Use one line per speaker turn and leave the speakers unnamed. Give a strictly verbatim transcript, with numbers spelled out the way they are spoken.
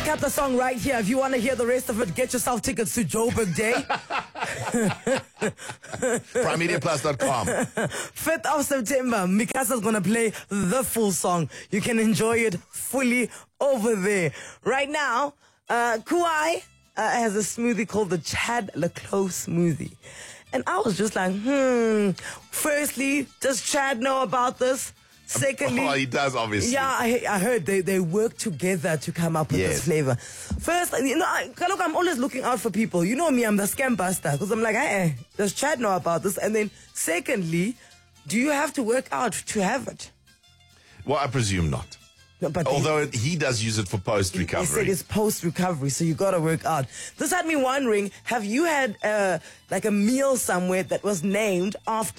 cut the song right here. If you want to hear the rest of it, get yourself tickets to Joburg Day.
prime media plus dot com.
fifth of September, Mikasa's going to play the full song. You can enjoy it fully over there. Right now, uh, Kuai uh, has a smoothie called the Chad Leclos smoothie. And I was just like, hmm, firstly, does Chad know about this? Secondly,
oh, he does, obviously.
Yeah, I, I heard they, they work together to come up with
Yes.
this flavor. First, you know, I, look, I'm always looking out for people. You know me, I'm the scam buster. Because I'm like, hey, does Chad know about this? And then, secondly, do you have to work out to have it?
Well, I presume not.
No, but
Although he, he does use it for
They
post-recovery.
said it's post-recovery, so you got to work out. This had me wondering, have you had uh, like a meal somewhere that was named after